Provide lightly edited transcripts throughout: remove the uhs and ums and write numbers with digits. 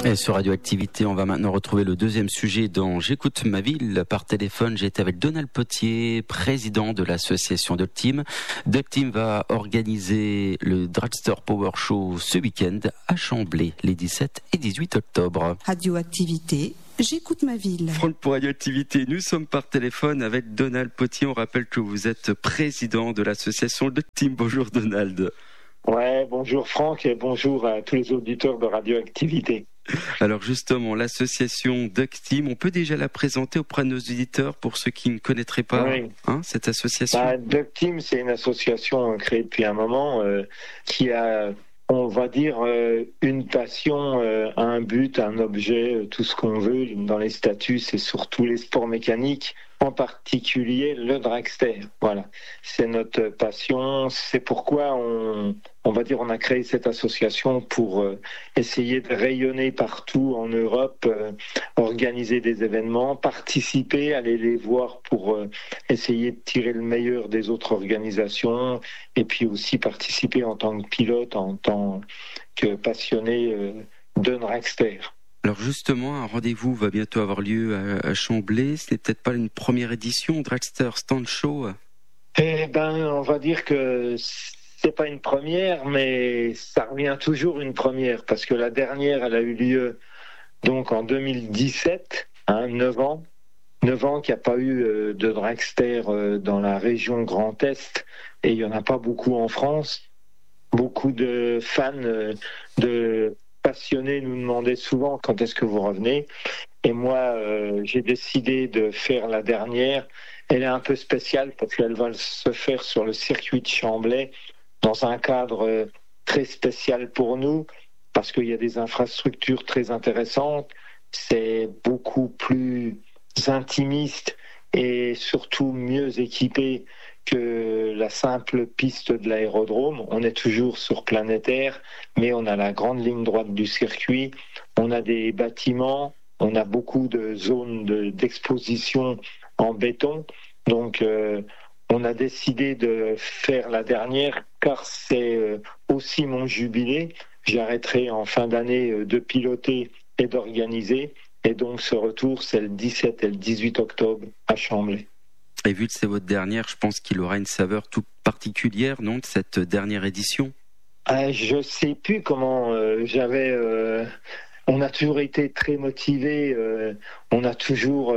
Et sur Radioactivité, on va maintenant retrouver le deuxième sujet dans J'écoute ma ville. Par téléphone, j'ai été avec Donald Potier, président de l'association Duck Team. Duck Team va organiser le Dragster Power Show ce week-end à Chambly, les 17 et 18 octobre. Radioactivité, j'écoute ma ville. Franck pour Radioactivité, nous sommes par téléphone avec Donald Potier. On rappelle que vous êtes président de l'association Duck Team. Bonjour Donald. Ouais, bonjour Franck et bonjour à tous les auditeurs de Radioactivité. Alors justement, l'association Duck Team, on peut déjà la présenter auprès de nos auditeurs pour ceux qui ne connaîtraient pas cette association. Duck Team, c'est une association créée depuis un moment qui a, on va dire, une passion, un but, un objet, tout ce qu'on veut dans les statuts, c'est surtout les sports mécaniques, en particulier le dragster. Voilà, c'est notre passion, c'est pourquoi on va dire, on a créé cette association pour essayer de rayonner partout en Europe, organiser des événements, participer, aller les voir pour essayer de tirer le meilleur des autres organisations et puis aussi participer en tant que pilote, en tant que passionné de dragster. Alors justement, un rendez-vous va bientôt avoir lieu à Chambly. Ce n'est peut-être pas une première édition, Dragster Stand Show. Eh ben, on va dire que c'est pas une première, mais ça revient toujours une première, parce que la dernière, elle a eu lieu donc en 2017, 9 ans. 9 ans qu'il n'y a pas eu de dragster dans la région Grand Est, et il n'y en a pas beaucoup en France. Beaucoup de fans, de passionnés nous demandaient souvent quand est-ce que vous revenez. Et moi, j'ai décidé de faire la dernière. Elle est un peu spéciale parce qu'elle va se faire sur le circuit de Chambly dans un cadre très spécial pour nous parce qu'il y a des infrastructures très intéressantes. C'est beaucoup plus intimiste et surtout mieux équipé que la simple piste de l'aérodrome. On est toujours sur planétaire, mais on a la grande ligne droite du circuit, on a des bâtiments, on a beaucoup de zones d'exposition en béton. Donc, on a décidé de faire la dernière car c'est aussi mon jubilé. J'arrêterai en fin d'année de piloter et d'organiser. Et donc, ce retour, c'est le 17 et le 18 octobre à Chambly. Et vu que c'est votre dernière, je pense qu'il aura une saveur toute particulière, non, de cette dernière édition ? Je sais plus comment on a toujours été très motivés. On a toujours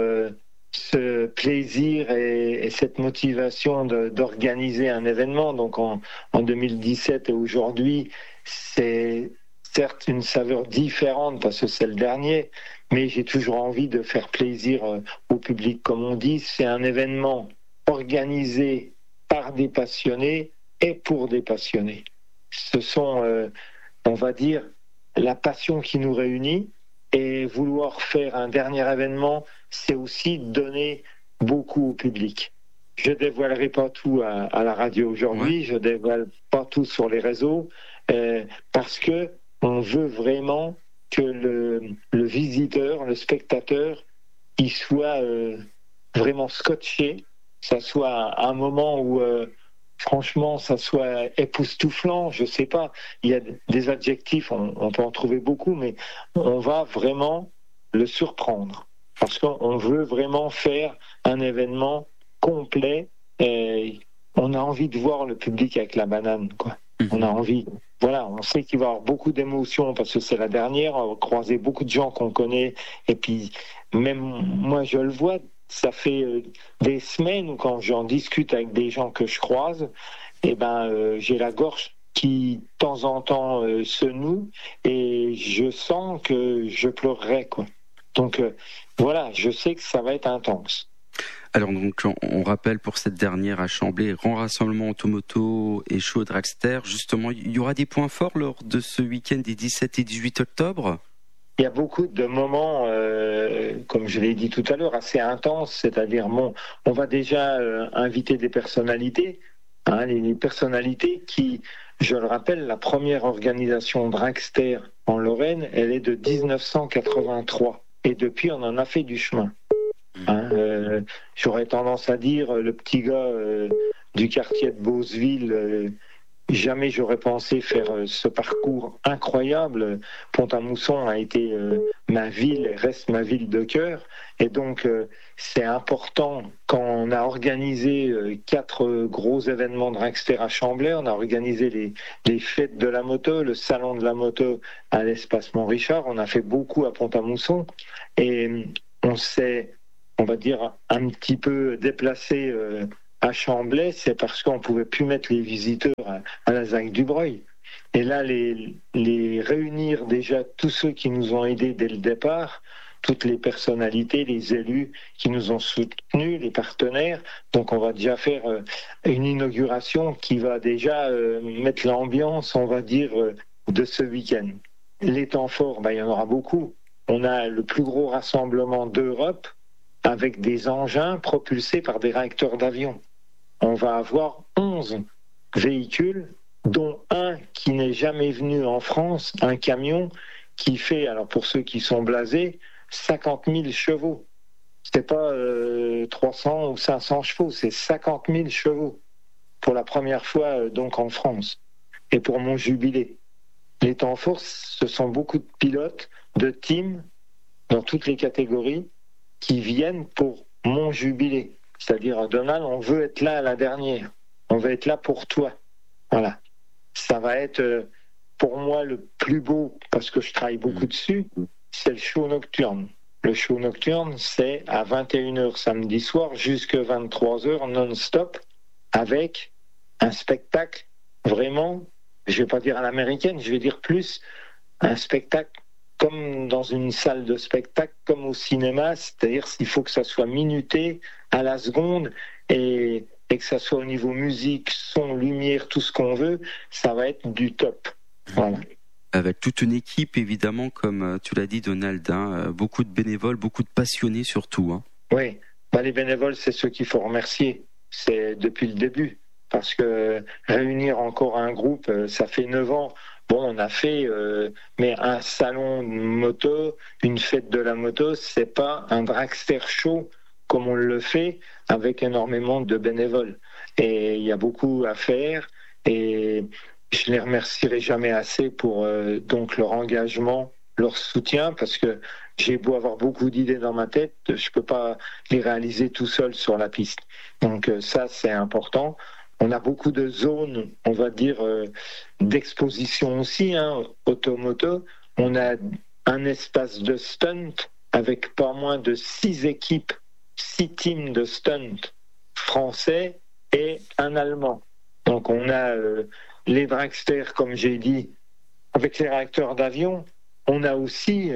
ce plaisir et cette motivation d'organiser un événement. Donc en 2017 et aujourd'hui, c'est certes une saveur différente parce que c'est le dernier, mais j'ai toujours envie de faire plaisir au public. Comme on dit, c'est un événement organisé par des passionnés et pour des passionnés. Ce sont, on va dire, la passion qui nous réunit, et vouloir faire un dernier événement, c'est aussi donner beaucoup au public. Je ne dévoilerai pas tout à la radio aujourd'hui, je ne dévoile pas tout sur les réseaux, parce que on veut vraiment que le visiteur, le spectateur, il soit vraiment scotché, ça soit un moment où franchement ça soit époustouflant, je sais pas, il y a des adjectifs, on peut en trouver beaucoup, mais on va vraiment le surprendre, parce qu'on veut vraiment faire un événement complet, et on a envie de voir le public avec la banane, quoi. On a envie, voilà, on sait qu'il va y avoir beaucoup d'émotions parce que c'est la dernière, on va croiser beaucoup de gens qu'on connaît, et puis même moi je le vois, ça fait des semaines où quand j'en discute avec des gens que je croise, j'ai la gorge qui de temps en temps se noue et je sens que je pleurerai, quoi. Donc voilà, je sais que ça va être intense. Alors donc on rappelle pour cette dernière à Chambly, grand rassemblement automoto et show dragster. Justement, il y aura des points forts lors de ce week-end des 17 et 18 octobre. Il y a beaucoup de moments, comme je l'ai dit tout à l'heure, assez intenses. C'est-à-dire, on va déjà inviter des personnalités, les personnalités qui, je le rappelle, la première organisation dragster en Lorraine, elle est de 1983. Et depuis, on en a fait du chemin. J'aurais tendance à dire le petit gars du quartier de Beauceville jamais j'aurais pensé faire ce parcours incroyable. Pont-à-Mousson a été ma ville et reste ma ville de cœur. Et donc, c'est important quand on a organisé 4 gros événements de Dragster à Chamblay. On a organisé les fêtes de la moto, le salon de la moto à l'espace Mont-Richard. On a fait beaucoup à Pont-à-Mousson. Et on s'est, on va dire, un petit peu déplacé à Chamblay, c'est parce qu'on ne pouvait plus mettre les visiteurs à la ZAC-du-Breuil. Et là, les réunir déjà tous ceux qui nous ont aidés dès le départ, toutes les personnalités, les élus qui nous ont soutenus, les partenaires. Donc on va déjà faire une inauguration qui va déjà mettre l'ambiance, on va dire, de ce week-end. Les temps forts, il y en aura beaucoup. On a le plus gros rassemblement d'Europe avec des engins propulsés par des réacteurs d'avion. On va avoir 11 véhicules, dont un qui n'est jamais venu en France, un camion qui fait, alors pour ceux qui sont blasés, 50 000 chevaux. C'est pas 300 ou 500 chevaux, c'est 50 000 chevaux pour la première fois donc en France. Et pour mon jubilé. Les temps forts, ce sont beaucoup de pilotes, de teams, dans toutes les catégories, qui viennent pour mon jubilé. C'est-à-dire, Donald, on veut être là à la dernière. On veut être là pour toi. Voilà. Ça va être, pour moi, le plus beau, parce que je travaille beaucoup dessus, c'est le show nocturne. Le show nocturne, c'est à 21h samedi soir jusqu'à 23h non-stop, avec un spectacle vraiment, je ne vais pas dire à l'américaine, je vais dire plus un spectacle comme dans une salle de spectacle, comme au cinéma, c'est-à-dire qu'il faut que ça soit minuté à la seconde et que ça soit au niveau musique, son, lumière, tout ce qu'on veut, ça va être du top. Voilà. Avec toute une équipe, évidemment, comme tu l'as dit, Donald, beaucoup de bénévoles, beaucoup de passionnés surtout. Hein. Oui, les bénévoles, c'est ceux qu'il faut remercier. C'est depuis le début, parce que réunir encore un groupe, ça fait 9 ans. Bon, on a fait, mais un salon de moto, une fête de la moto, c'est pas un dragster show comme on le fait avec énormément de bénévoles. Et il y a beaucoup à faire et je les remercierai jamais assez pour donc leur engagement, leur soutien, parce que j'ai beau avoir beaucoup d'idées dans ma tête, je peux pas les réaliser tout seul sur la piste. Donc ça, c'est important. On a beaucoup de zones, on va dire, d'exposition aussi, automoto. On a un espace de stunt avec pas moins de 6 équipes, 6 teams de stunt français et un allemand. Donc on a les dragsters, comme j'ai dit, avec les réacteurs d'avion. On a aussi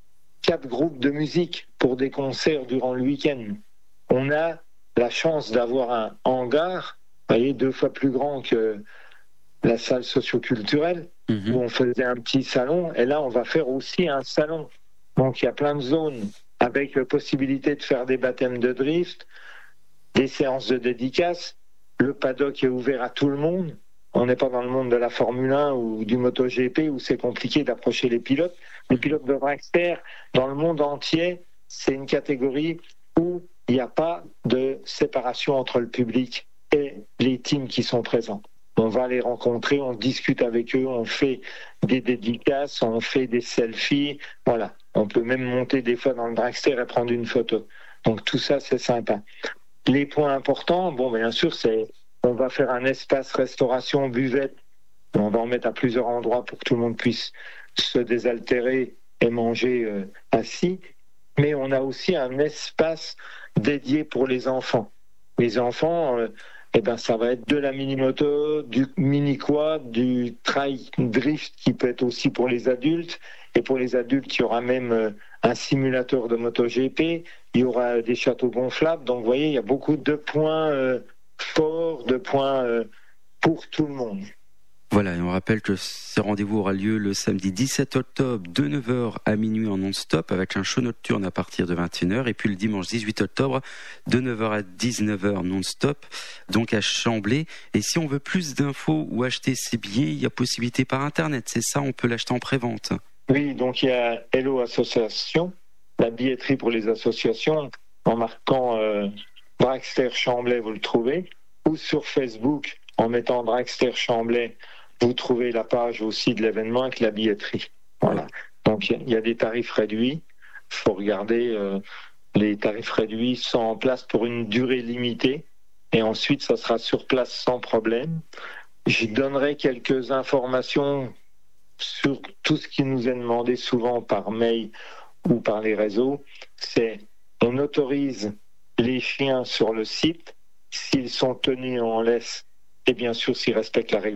4 groupes de musique pour des concerts durant le week-end. On a la chance d'avoir un hangar, vous voyez, 2 fois plus grand que la salle socioculturelle, où on faisait un petit salon, et là on va faire aussi un salon. Donc il y a plein de zones avec la possibilité de faire des baptêmes de drift, des séances de dédicaces. Le paddock est ouvert à tout le monde. On n'est pas dans le monde de la Formule 1 ou du MotoGP où c'est compliqué d'approcher les pilotes. Les pilotes de dragster, dans le monde entier, c'est une catégorie où il n'y a pas de séparation entre le public et les teams qui sont présents. On va les rencontrer, on discute avec eux, on fait des dédicaces, on fait des selfies. Voilà, on peut même monter des fois dans le dragster et prendre une photo. Donc tout ça, c'est sympa. Les points importants, bien sûr, c'est on va faire un espace restauration buvette. On va en mettre à plusieurs endroits pour que tout le monde puisse se désaltérer et manger assis. Mais on a aussi un espace dédié pour les enfants. Les enfants, ça va être de la mini-moto, du mini-quad, du trail drift qui peut être aussi pour les adultes. Et pour les adultes, il y aura même un simulateur de MotoGP, il y aura des châteaux gonflables. Donc vous voyez, il y a beaucoup de points forts, de points pour tout le monde. Voilà, et on rappelle que ce rendez-vous aura lieu le samedi 17 octobre de 9h à minuit en non-stop avec un show nocturne à partir de 21h et puis le dimanche 18 octobre de 9h à 19h non-stop, donc à Chamblay. Et si on veut plus d'infos ou acheter ses billets, il y a possibilité par Internet, c'est ça, on peut l'acheter en pré-vente. Oui, donc il y a Hello Association, la billetterie pour les associations, en marquant Dragster Chamblay, vous le trouvez, ou sur Facebook, en mettant Dragster Chamblay, vous trouvez la page aussi de l'événement avec la billetterie. Voilà. Donc il y a des tarifs réduits. Il faut regarder, les tarifs réduits sont en place pour une durée limitée et ensuite ça sera sur place sans problème. Je donnerai quelques informations sur tout ce qui nous est demandé souvent par mail ou par les réseaux. C'est on autorise les chiens sur le site s'ils sont tenus en laisse et bien sûr s'ils respectent la règle